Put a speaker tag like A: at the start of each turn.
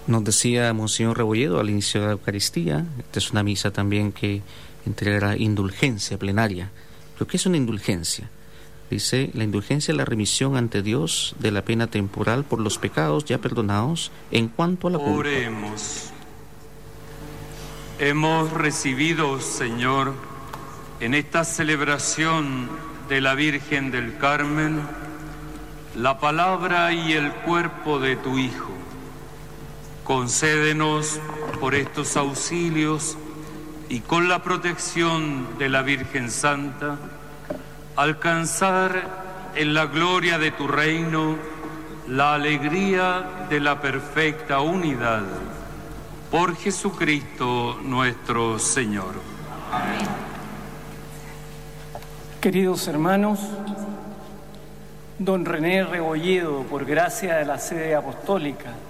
A: Nos decía Monseñor Rebolledo al inicio de la Eucaristía, esta es una misa también que entregará indulgencia plenaria. ¿Pero qué es una indulgencia? Dice, la indulgencia es la remisión ante Dios de la pena temporal por los pecados ya perdonados en cuanto a la culpa.
B: Oremos. Hemos recibido, Señor, en esta celebración de la Virgen del Carmen, la palabra y el cuerpo de tu Hijo. Concédenos por estos auxilios y con la protección de la Virgen Santa, alcanzar en la gloria de tu reino la alegría de la perfecta unidad. Por Jesucristo nuestro Señor.
C: Amén. Queridos hermanos, don René Rebolledo, por gracia de la sede apostólica,